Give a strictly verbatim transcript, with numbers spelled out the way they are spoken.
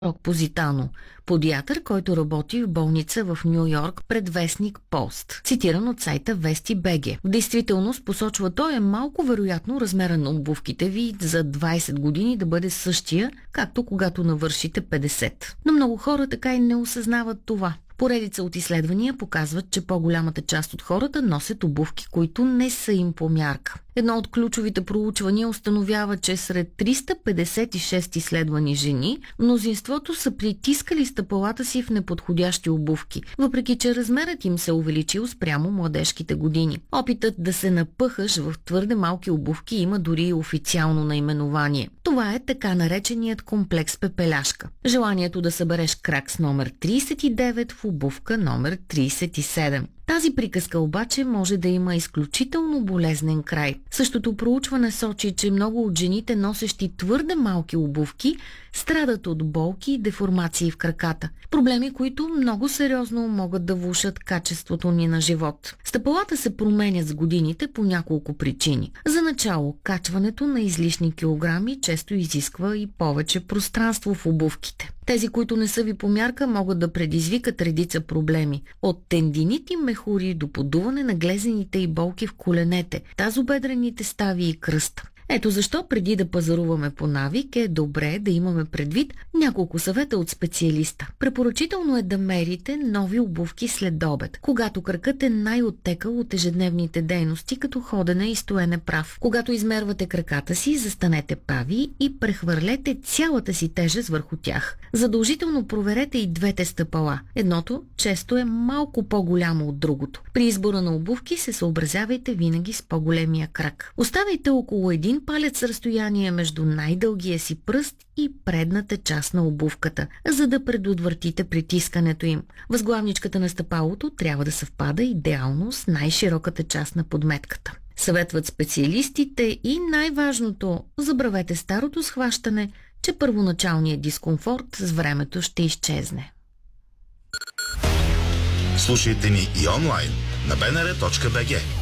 Позитано, подиатър, който работи в болница в Ню Йорк, пред вестник Пост, цитиран от сайта Вести точка би джи. В действителност, посочва той, е малко вероятно размера на обувките ви за двайсет години да бъде същия, както когато навършите петдесет. Но много хора така и не осъзнават това. Поредица от изследвания показват, че по-голямата част от хората носят обувки, които не са им по мярка. Едно от ключовите проучвания установява, че сред триста петдесет и шест изследвани жени, мнозинството са притискали стъпалата си в неподходящи обувки, въпреки че размерът им се увеличил спрямо младежките години. Опитът да се напъхаш в твърде малки обувки има дори и официално наименование. Това е така нареченият комплекс пепеляшка. Желанието да събереш крак с номер трийсет и девет в обувка номер трийсет и седем. Тази приказка обаче може да има изключително болезнен край. Същото проучване сочи, че много от жените, носещи твърде малки обувки, страдат от болки и деформации в краката. Проблеми, които много сериозно могат да влошат качеството ни на живот. Стъпалата се променят с годините по няколко причини. За начало, качването на излишни килограми често изисква и повече пространство в обувките. Тези, които не са ви по мярка, могат да предизвикат редица проблеми. От тендинити, мехури до подуване на глезените и болки в коленете, тазобедрените стави и кръста. Ето защо преди да пазаруваме по навик е добре да имаме предвид няколко съвета от специалиста. Препоръчително е да мерите нови обувки след обед, когато кракът е най-оттекал от ежедневните дейности, като ходене и стоене прав. Когато измервате краката си, застанете прави и прехвърлете цялата си тежест върху тях. Задължително проверете и двете стъпала. Едното често е малко по-голямо от другото. При избора на обувки се съобразявайте винаги с по-големия крак. Оставяйте около един палец разстояние между най-дългия си пръст и предната част на обувката, за да предотвратите притискането им. Възглавничката на стъпалото трябва да съвпада идеално с най-широката част на подметката. Съветват специалистите и най-важното, забравете старото схващане, че първоначалният дискомфорт с времето ще изчезне. Слушайте ни и онлайн на би ен ар точка би джи.